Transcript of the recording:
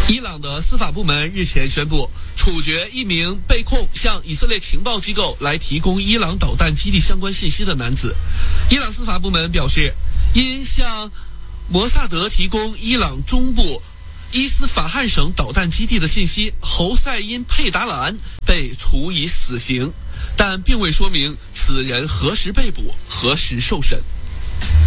伊朗的司法部门日前宣布，处决一名被控向以色列情报机构来提供伊朗导弹基地相关信息的男子。伊朗司法部门表示，因向摩萨德提供伊朗中部伊斯法罕省导弹基地的信息，侯赛因佩达兰被处以死刑，但并未说明此人何时被捕、何时受审。